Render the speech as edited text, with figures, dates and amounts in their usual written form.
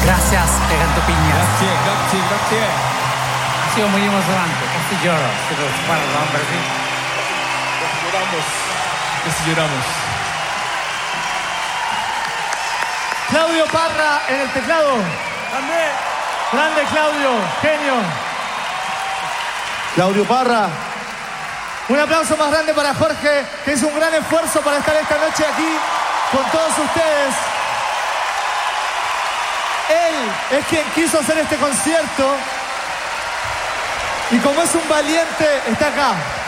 Gracias, Peganto Piñas. Gracias. Ha sido muy emocionante. Casi lloro. Bueno, no, hombre, sí. Casi lloramos. Claudio Parra en el teclado. Grande Claudio, genio. Claudio Parra. Un aplauso más grande para Jorge, que hizo un gran esfuerzo para estar esta noche aquí con todos ustedes. Él es quien quiso hacer este concierto y como es un valiente, está acá.